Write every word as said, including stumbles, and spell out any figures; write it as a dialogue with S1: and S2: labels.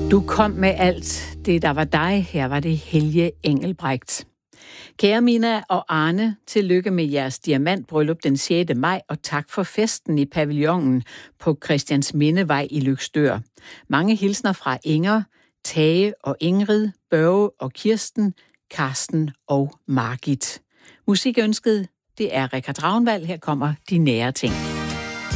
S1: Du kom med alt det, der var dig. Her var det Helge Engelbrecht. Kære Mina og Arne, tillykke med jeres diamantbryllup den sjette maj, og tak for festen i pavillonen på Christiansmindevej i Løgstør. Mange hilsner fra Inger, Tage og Ingrid, Børge og Kirsten, Karsten og Margit. Musikønsket, det er Richard Ragnvald. Her kommer De Nære Ting.